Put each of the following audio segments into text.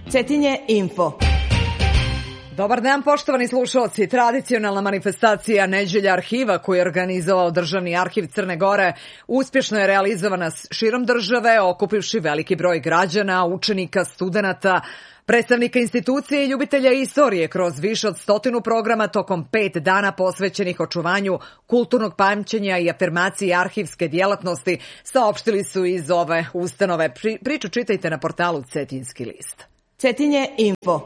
Cetinje Info. Dobar dan, poštovani slušalci. Tradicionalna manifestacija Neđelja arhiva koju je organizovao Državni arhiv Crne Gore uspješno je realizovana širom države, okupivši veliki broj građana, učenika, studenata, predstavnika institucije i ljubitelja istorije kroz više od 100 programa tokom 5 dana posvećenih očuvanju kulturnog pamćenja i afirmaciji arhivske djelatnosti, saopštili su iz ove ustanove. Priču čitajte na portalu Cetinski list. Cetinje Info.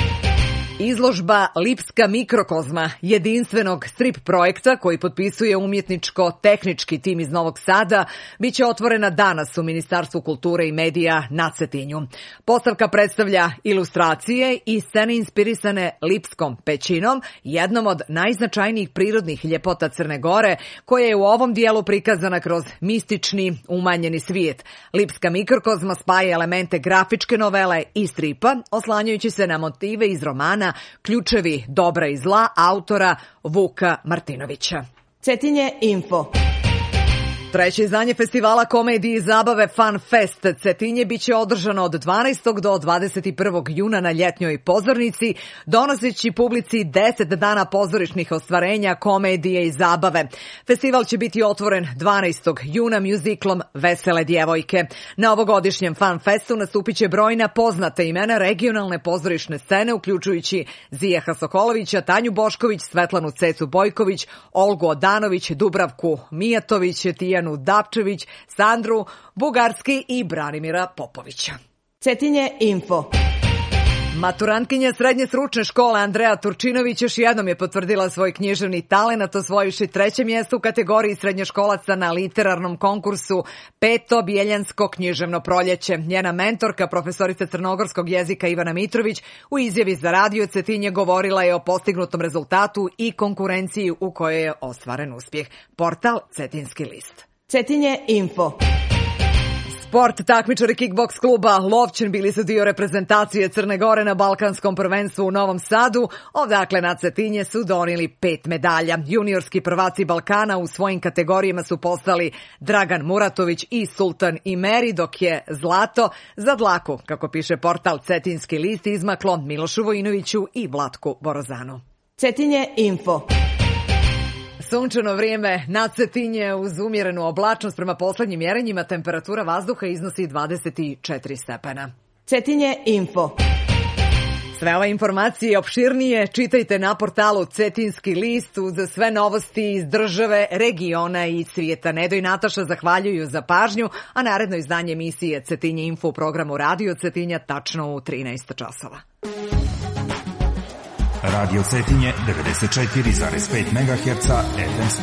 Izložba Lipska mikrokozma, jedinstvenog strip projekta koji potpisuje umjetničko-tehnički tim iz Novog Sada, bit će otvorena danas u Ministarstvu kulture i medija na Cetinju. Postavka predstavlja ilustracije i scene inspirisane lipskom pećinom, jednom od najznačajnijih prirodnih ljepota Crne Gore, koja je u ovom dijelu prikazana kroz mistični, umanjeni svijet. Lipska mikrokozma spaja elemente grafičke novele i stripa, oslanjajući se na motive iz romana Ključevi dobra i zla autora Vuka Martinovića. Cetinje Info. Treće izdanje festivala komedije i zabave Fun Fest Cetinje biće održano od 12. do 21. juna na ljetnjoj pozornici, donoseći publici 10 dana pozorišnih ostvarenja komedije i zabave. Festival će biti otvoren 12. juna mjuziklom Vesele djevojke. Na ovogodišnjem Fun Festu nastupit će brojna poznata imena regionalne pozorišne scene, uključujući Zijeha Sokolovića, Tanju Bošković, Svetlanu Cecu Bojković, Olgu Odanović, Dubravku Mijatović, Tijanu Dapčević, Sandru Bugarski i Branimira Popovića. Cetinje Info. Maturantkinja Srednje stručne škole Andreja Turčinović još jednom je potvrdila svoj književni talenat, osvojivši 3. mjesto u kategoriji srednjoškolaca na literarnom konkursu Peto Bjeljansko književno proljeće. Njena mentorka, profesorica crnogorskog jezika Ivana Mitrović, u izjavi za Radio Cetinje govorila je o postignutom rezultatu i konkurenciji u kojoj je ostvaren uspjeh. Portal Cetinski list. Cetinje Info. Sport, takmičari kickboks kluba Lovćen bili su dio reprezentacije Crne Gore na Balkanskom prvenstvu u Novom Sadu. Odakle na Cetinje su donijeli 5 medalja. Juniorski prvaci Balkana u svojim kategorijama su postali Dragan Muratović i Sultan Imeri, dok je zlato za dlaku, kako piše portal Cetinski list, izmaklo Milošu Vojinoviću i Vlatku Borozanu. Cetinje Info. Sunčano vrijeme na Cetinje uz umjerenu oblačnost, prema posljednjim mjerenjima temperatura vazduha iznosi 24 stepena. Cetinje Info. Sve ove informacije opširnije čitajte na portalu Cetinski list uz sve novosti iz države, regiona i svijeta. Nedo i Nataša zahvaljuju za pažnju, a naredno izdanje emisije Cetinje Info u programu Radio Cetinja tačno u 13 časova. Radio Cetinje 94,5 MHz FM